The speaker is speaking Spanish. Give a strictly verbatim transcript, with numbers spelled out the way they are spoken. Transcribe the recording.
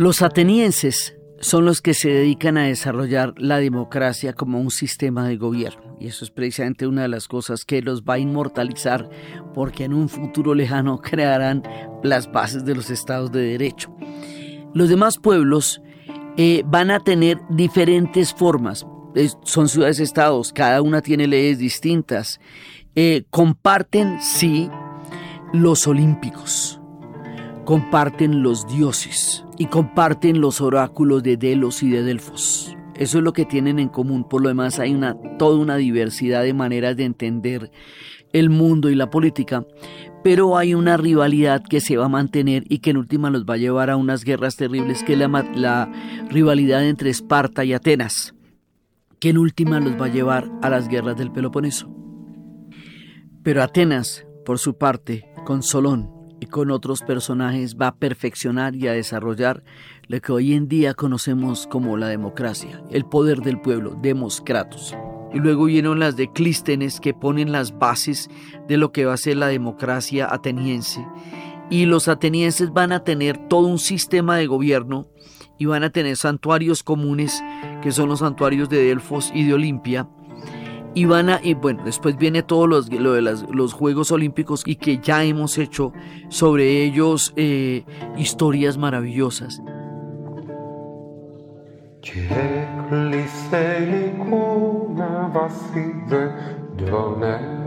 Los atenienses son los que se dedican a desarrollar la democracia como un sistema de gobierno. Y eso es precisamente una de las cosas que los va a inmortalizar, porque en un futuro lejano crearán las bases de los estados de derecho. Los demás pueblos eh, van a tener diferentes formas. Eh, son ciudades-estados, cada una tiene leyes distintas. Eh, comparten, sí, los olímpicos. Comparten los dioses y comparten los oráculos de Delos y de Delfos. Eso es lo que tienen en común. Por lo demás hay una, toda una diversidad de maneras de entender el mundo y la política, pero hay una rivalidad que se va a mantener y que en última los va a llevar a unas guerras terribles, que es la, la rivalidad entre Esparta y Atenas, que en última los va a llevar a las guerras del Peloponeso. Pero Atenas, por su parte, con Solón y con otros personajes, va a perfeccionar y a desarrollar lo que hoy en día conocemos como la democracia, el poder del pueblo, Demos Kratos. Y luego vienen las de Clístenes, que ponen las bases de lo que va a ser la democracia ateniense. Y los atenienses van a tener todo un sistema de gobierno y van a tener santuarios comunes, que son los santuarios de Delfos y de Olimpia. Y van a, y bueno, después viene todo los, lo de las, los Juegos Olímpicos, y que ya hemos hecho sobre ellos eh, historias maravillosas. Čekli se li kuna vasive, do ne